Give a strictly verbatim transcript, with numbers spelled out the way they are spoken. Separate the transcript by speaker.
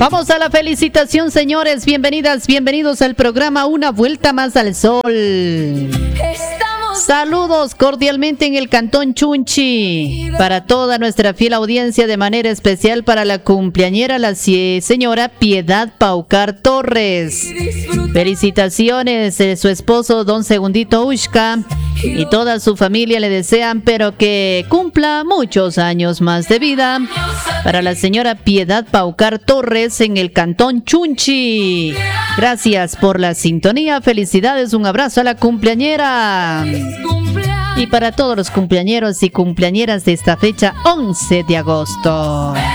Speaker 1: Vamos a la felicitación, señores. Bienvenidas, bienvenidos al programa Una Vuelta Más al Sol. Saludos cordialmente en el Cantón Chunchi para toda nuestra fiel audiencia, de manera especial para la cumpleañera, la señora Piedad Paucar Torres. Felicitaciones de su esposo Don Segundito Ushka y toda su familia le desean, pero que cumpla muchos años más de vida. Para la señora Piedad Paucar Torres en el Cantón Chunchi. Gracias por la sintonía, felicidades, un abrazo a la cumpleañera. Y para todos los cumpleañeros y cumpleañeras de esta fecha, once de agosto.